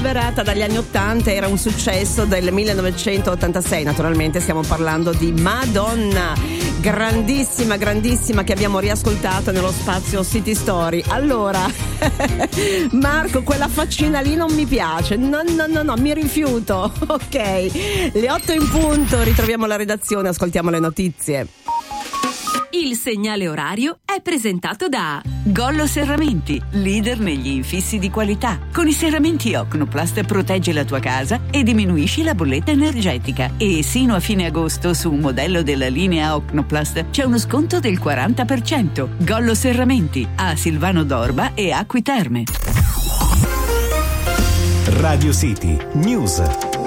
Verata dagli anni 80, era un successo del 1986, naturalmente stiamo parlando di Madonna, grandissima, che abbiamo riascoltato nello spazio City Story. Allora, Marco, quella faccina lì non mi piace, no, mi rifiuto. Ok, le 8 in punto, ritroviamo la redazione, ascoltiamo le notizie. Il segnale orario è presentato da Gollo Serramenti, leader negli infissi di qualità. Con i serramenti Ocnoplast proteggi la tua casa e diminuisci la bolletta energetica. E sino a fine agosto su un modello della linea Ocnoplast c'è uno sconto del 40%. Gollo Serramenti a Silvano d'Orba e Acqui Terme. Radio City News.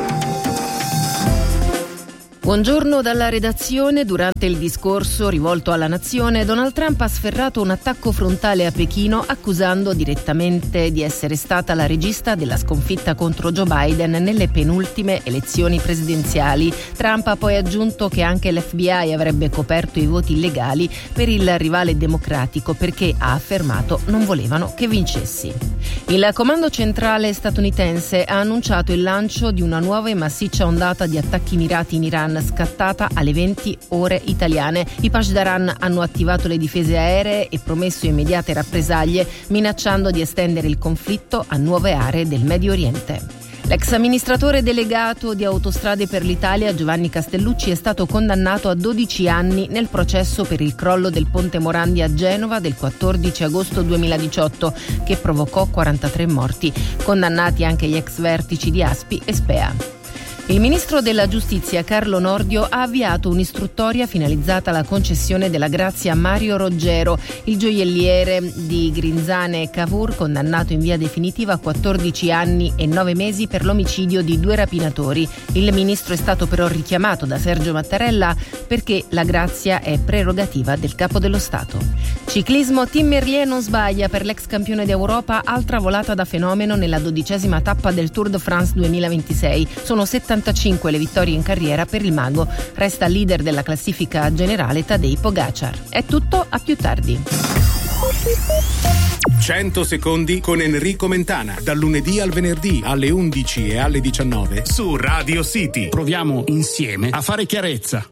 Buongiorno dalla redazione. Durante il discorso rivolto alla nazione, Donald Trump ha sferrato un attacco frontale a Pechino, accusando direttamente di essere stata la regista della sconfitta contro Joe Biden nelle penultime elezioni presidenziali. Trump ha poi aggiunto che anche l'FBI avrebbe coperto i voti illegali per il rivale democratico perché, ha affermato, non volevano che vincessi. Il comando centrale statunitense ha annunciato il lancio di una nuova e massiccia ondata di attacchi mirati in Iran, scattata alle 20 ore italiane. I Pashdaran hanno attivato le difese aeree e promesso immediate rappresaglie, minacciando di estendere il conflitto a nuove aree del Medio Oriente. L'ex amministratore delegato di Autostrade per l'Italia, Giovanni Castellucci, è stato condannato a 12 anni nel processo per il crollo del ponte Morandi a Genova del 14 agosto 2018, che provocò 43 morti. Condannati anche gli ex vertici di Aspi e Spea. Il ministro della Giustizia Carlo Nordio ha avviato un'istruttoria finalizzata alla concessione della grazia a Mario Roggero, il gioielliere di Grinzane e Cavour, condannato in via definitiva a 14 anni e 9 mesi per l'omicidio di 2 rapinatori. Il ministro è stato però richiamato da Sergio Mattarella perché la grazia è prerogativa del Capo dello Stato. Ciclismo, Tim Merlier non sbaglia per l'ex campione d'Europa, altra volata da fenomeno nella 12ª tappa del Tour de France 2026. Sono 75 le vittorie in carriera per il mago. Resta leader della classifica generale Tadej Pogacar. È tutto, a più tardi. 100 secondi con Enrico Mentana, dal lunedì al venerdì alle 11 e alle 19 su Radio City. Proviamo insieme a fare chiarezza.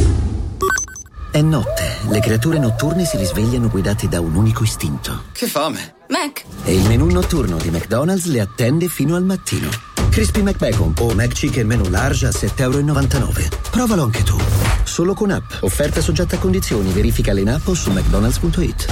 È notte, le creature notturne si risvegliano guidate da un unico istinto. Che fame! Mac! E il menù notturno di McDonald's le attende fino al mattino. Crispy McBacon o McChicken menù large a €7,99. Provalo anche tu. Solo con app. Offerta soggetta a condizioni. Verifica in app o su mcdonalds.it.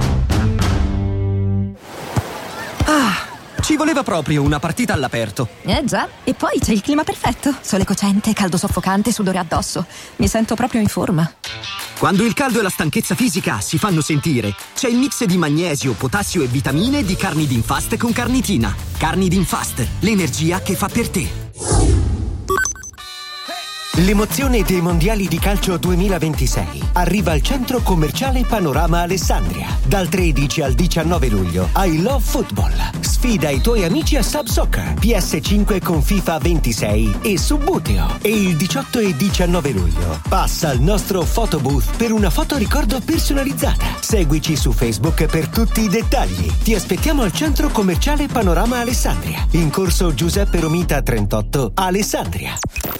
Ci voleva proprio una partita all'aperto. Già, e poi c'è il clima perfetto. Sole cocente, caldo soffocante, sudore addosso. Mi sento proprio in forma. Quando il caldo e la stanchezza fisica si fanno sentire, c'è il mix di magnesio, potassio e vitamine di Carnidin Fast con carnitina. Carnidin Fast, l'energia che fa per te. L'emozione dei mondiali di calcio 2026 arriva al centro commerciale Panorama Alessandria. Dal 13 al 19 luglio I Love Football. Sfida i tuoi amici a Sub Soccer, PS5 con FIFA 26 e Subbuteo. E il 18 e 19 luglio passa al nostro photobooth per una foto ricordo personalizzata. Seguici su Facebook per tutti i dettagli. Ti aspettiamo al centro commerciale Panorama Alessandria, in corso Giuseppe Romita 38, Alessandria.